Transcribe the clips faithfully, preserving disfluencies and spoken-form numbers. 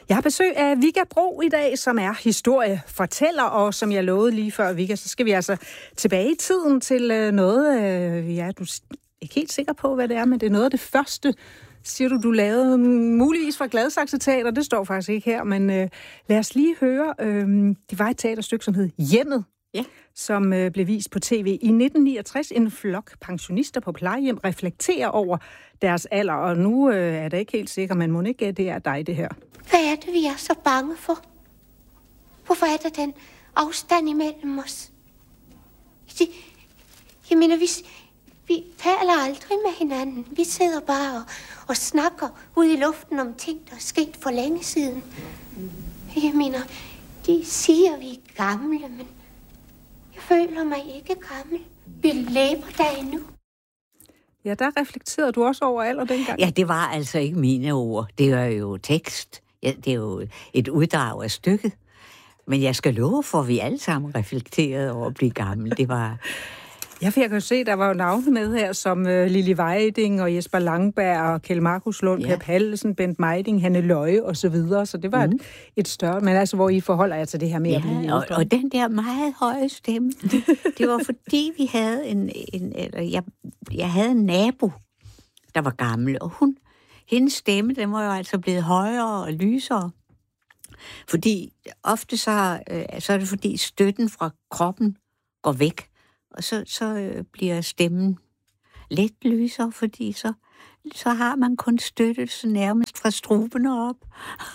Jeg har besøg af Vigga Bro i dag, som er historiefortæller, og som jeg lovede lige før, Vigga, så skal vi altså tilbage i tiden til noget, ja, du er ikke helt sikker på, hvad det er, men det er noget af det første, siger du, du lavede muligvis fra Gladsaxe Teater, det står faktisk ikke her, men øh, lad os lige høre, øh, det var et teaterstykke, som hed Hjemmet, ja. som øh, blev vist på tv i nitten niogtres. En flok pensionister på plejehjem reflekterer over deres alder, og nu øh, er det ikke helt sikkert, men må ikke gætte, det er dig, det her. Hvad er det, vi er så bange for? Hvorfor er der den afstand imellem os? Det, jeg mener, vi, vi taler aldrig med hinanden. Vi sidder bare og, og snakker ud i luften om ting, der er sket for længe siden. Jeg mener, de siger, vi er gamle, men jeg føler mig ikke gammel. Vi lever der endnu. Ja, der reflekterede du også over alder dengang. Ja, det var altså ikke mine ord. Det var jo tekst. Ja, det er jo et uddrag af stykket. Men jeg skal love for, at vi alle sammen reflekterede over at blive gamle. Det var... Ja, for jeg kan jo se, der var jo navne med her, som uh, Lili Weiding og Jesper Langberg og Kjeld Markus Lund, ja. Per Pallesen, Bent Meiding, Hanne Løje og så videre. Så det var mm. et, et større, men altså, hvor I forholder jer til det her med ja, at blive og, og den der meget høje stemme, det var fordi, vi havde en, en eller jeg, jeg havde en nabo, der var gammel, og hun, hendes stemme, den var jo altså blevet højere og lysere. Fordi ofte så, øh, så er det fordi støtten fra kroppen går væk, og så, så øh, bliver stemmen let lysere, fordi så, så har man kun støttelse nærmest fra strubene op.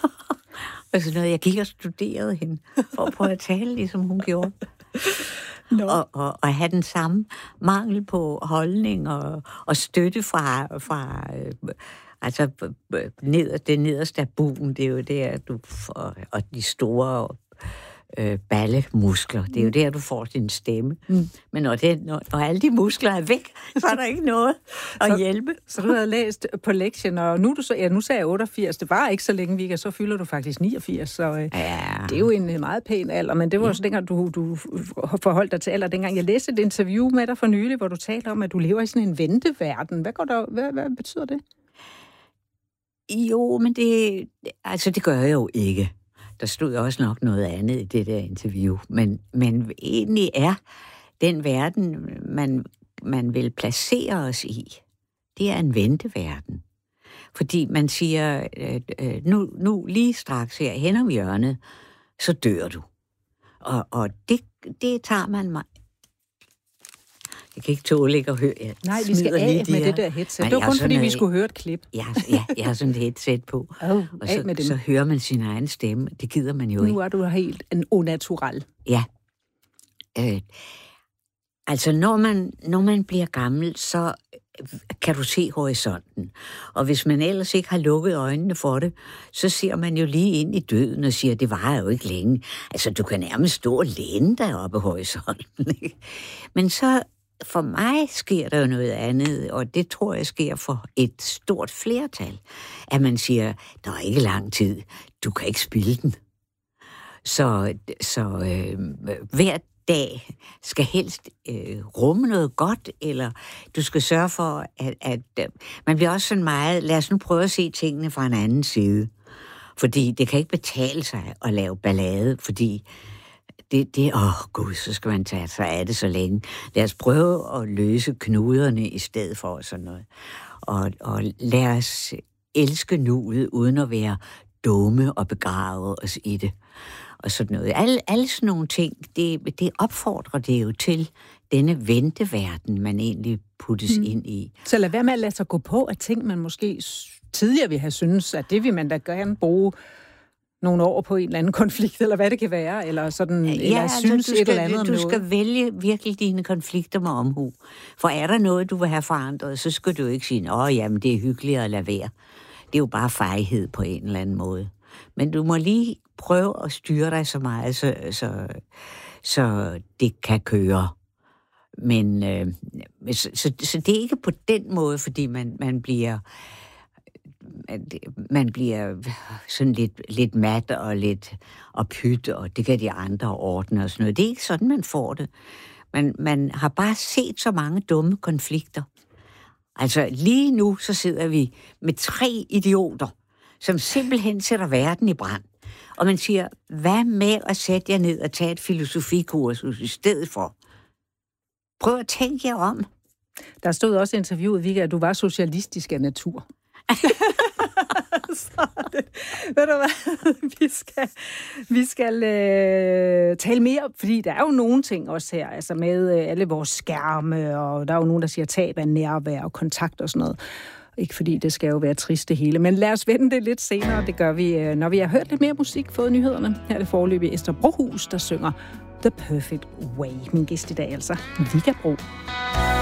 Og sådan noget. Jeg gik og studerede hende, for at prøve at tale, ligesom hun gjorde. No. Og, og, og have den samme mangel på holdning og, og støtte fra... fra øh, altså, ned, det nederste af bugen, det er jo der, du får, og de store øh, ballemuskler, det er jo der, du får din stemme. Mm. Men når, det, når, når alle de muskler er væk, så er der ikke noget at så, hjælpe. Så du havde læst på lektien, og nu, du så, ja, nu sagde jeg otteogfirs, det var ikke så længe, Vigga, så fylder du faktisk niogfirs, så øh, ja. Det er jo en meget pæn alder, men det var ja. også dengang, du, du forholdt dig til alder. Dengang jeg læste et interview med dig for nylig, hvor du talte om, at du lever i sådan en venteverden. Hvad, går der, hvad, hvad betyder det? Jo, men det, altså det gør jeg jo ikke. Der stod også nok noget andet i det der interview. Men, men egentlig er den verden, man, man vil placere os i, det er en venteverden. Fordi man siger, øh, nu, nu lige straks her hen om hjørnet, så dør du. Og, og det, det tager man mig. Jeg kan ikke tåle ikke at høre. Jeg Nej, vi skal af med det der headset. Nej, det var kun fordi, noget, vi skulle høre et klip. Ja, ja, jeg har sådan et headset på. Oh, og så, så hører man sin egen stemme. Det gider man jo nu ikke. Nu er du helt en unnatural. Ja. Øh, altså, når man, når man bliver gammel, så kan du se horisonten. Og hvis man ellers ikke har lukket øjnene for det, så ser man jo lige ind i døden og siger, det varer jo ikke længe. Altså, du kan nærmest stå og læne dig oppe i horisonten. Ikke? Men så for mig sker der jo noget andet, og det tror jeg sker for et stort flertal, at man siger, der er ikke lang tid, du kan ikke spilde den. Så, så øh, hver dag skal helst øh, rumme noget godt, eller du skal sørge for, at, at øh, man bliver også sådan meget, lad os nu prøve at se tingene fra en anden side. Fordi det kan ikke betale sig at lave ballade, fordi Det, det, åh gud, så skal man tage sig af det så længe. Lad os prøve at løse knuderne i stedet for sådan noget. Og, og lad os elske nuet, uden at være dumme og begrave os i det. Og sådan noget. Alle, alle sådan nogle ting, det, det opfordrer det jo til denne venteverden, man egentlig puttes mm. ind i. Så lad være med at lade sig gå på af ting, man måske tidligere vil have syntes, at det vil man da gerne bruge nogle år på en eller anden konflikt, eller hvad det kan være, eller sådan, ja, eller altså, synes du skal, et eller andet om du noget. skal vælge virkelig dine konflikter med omhu. For er der noget, du vil have forandret, så skal du ikke sige, åh, jamen, det er hyggeligt at lade være. Det er jo bare fejhed på en eller anden måde. Men du må lige prøve at styre dig så meget, så, så, så det kan køre. Men øh, så, så, så det er ikke på den måde, fordi man, man bliver man bliver sådan lidt, lidt mat og lidt og pyt, og det kan de andre ordne og sådan noget. Det er ikke sådan, man får det. Man, man har bare set så mange dumme konflikter. Altså lige nu, så sidder vi med tre idioter, som simpelthen sætter verden i brand. Og man siger, hvad med at sætte jer ned og tage et filosofikursus i stedet for? Prøv at tænke jer om. Der stod også i interviewet, Vigga, at du var socialistisk af natur. Så det, ved du hvad, vi skal, vi skal øh, tale mere, fordi der er jo nogle ting også her, altså med øh, alle vores skærme, og der er jo nogen, der siger tab af nærvær og kontakt og sådan noget. Ikke fordi det skal jo være trist det hele, men lad os vende det lidt senere. Det gør vi, øh, når vi har hørt lidt mere musik, fået nyhederne. Her er det foreløbig Esther Brohus, der synger The Perfect Way. Min gæst i dag altså, Vigga Bro.